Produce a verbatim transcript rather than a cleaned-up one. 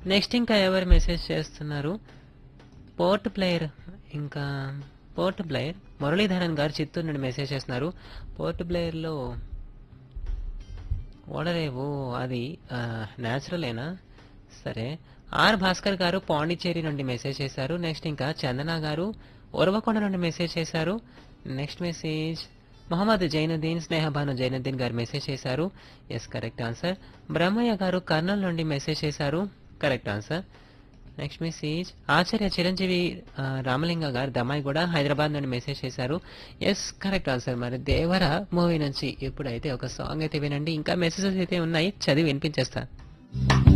Next ఇంకా ఎవరు message చేస్తున్నారు? పోర్ట్ ప్లేయర్ ఇంకా పోర్ట్ ప్లేయర్ మురళీధరన్ గారు చిత్తూరు నుండి మెసేజ్ చేస్తున్నారు. పోర్ట్ ప్లేయర్లో ఓడరేవు అది న్యాచురలేనా? సరే. ఆర్ భాస్కర్ గారు పాండిచ్చేరి నుండి మెసేజ్ చేశారు. నెక్స్ట్ ఇంకా చందన గారు ఉరవకొండ నుండి మెసేజ్ చేశారు. నెక్స్ట్ మెసేజ్ మొహమ్మద్ జైనుద్దీన్ స్నేహబాను జైనుద్దీన్ గారు మెసేజ్ చేశారు. Yes correct answer. బ్రహ్మయ్య గారు కర్నూలు నుండి మెసేజ్ చేశారు. Correct answer. నెక్స్ట్ మెసేజ్ ఆచార్య చిరంజీవి ఆ, రామలింగ గారు దమ్మాయి కూడా హైదరాబాద్ నుండి మెసేజ్ చేశారు. Yes correct answer. మరి దేవర మూవీ నుంచి ఇప్పుడైతే ఒక సాంగ్ అయితే వినండి. ఇంకా మెసేజెస్ అయితే ఉన్నాయి, చదివి వినిపించేస్తా.